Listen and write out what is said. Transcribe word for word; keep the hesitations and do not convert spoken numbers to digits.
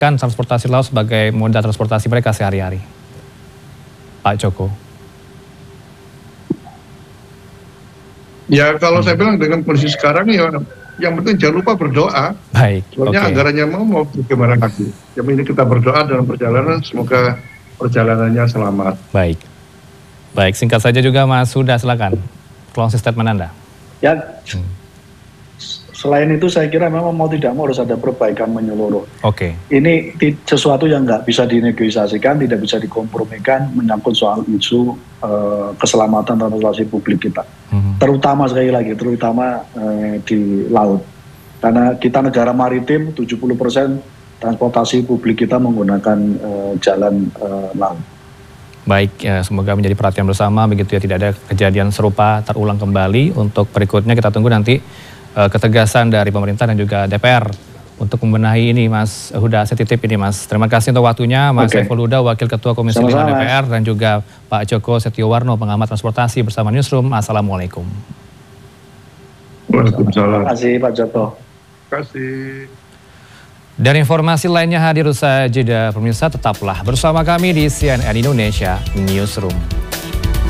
kan transportasi laut sebagai moda transportasi mereka sehari-hari, Pak Joko? Ya kalau hmm. saya bilang dengan kondisi sekarang ya, yang penting jangan lupa berdoa. Baik. Soalnya okay. anggarannya mau mau bagaimana lagi. Yang ini kita berdoa dalam perjalanan, semoga perjalanannya selamat. Baik. Baik, singkat saja juga Mas Huda, silakan. Closing statement Anda. Ya. Hmm. Selain itu saya kira memang mau tidak mau harus ada perbaikan menyeluruh. Oke. Okay. Ini sesuatu yang nggak bisa dinegosiasikan, tidak bisa dikompromikan, menyangkut soal isu uh, keselamatan transportasi publik kita. Hmm. Terutama sekali lagi, terutama uh, di laut. Karena kita negara maritim, tujuh puluh persen transportasi publik kita menggunakan uh, jalan uh, laut. Baik, ya, semoga menjadi perhatian bersama, begitu ya, tidak ada kejadian serupa terulang kembali. Untuk berikutnya kita tunggu nanti ketegasan dari pemerintah dan juga D P R untuk membenahi ini, Mas Huda. Saya titip ini, Mas. Terima kasih untuk waktunya, Mas okay. Saiful Huda, Wakil Ketua Komisi lima D P R, dan juga Pak Joko Setiowarno, pengamat transportasi bersama Newsroom. Assalamualaikum. Waalaikumsalam. Terima kasih Pak Joko. Terima kasih. Dan informasi lainnya hadir usai jeda, pemirsa, tetaplah bersama kami di C N N Indonesia Newsroom.